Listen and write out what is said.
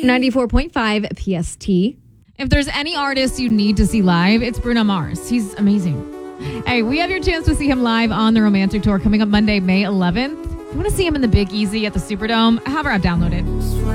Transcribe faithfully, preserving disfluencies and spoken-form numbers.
ninety-four point five P S T. If there's any artist you need to see live, it's Bruno Mars. He's amazing. Hey, we have your chance to see him live on the Romantic Tour coming up Monday, May eleventh. If you want to see him in the Big Easy at the Superdome, have our app downloaded.